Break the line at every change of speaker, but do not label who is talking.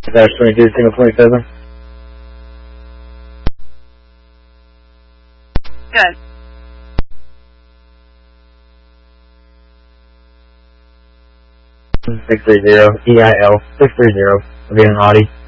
Dash 22, single 27.
Good.
EIL 630. I'll be an Audi.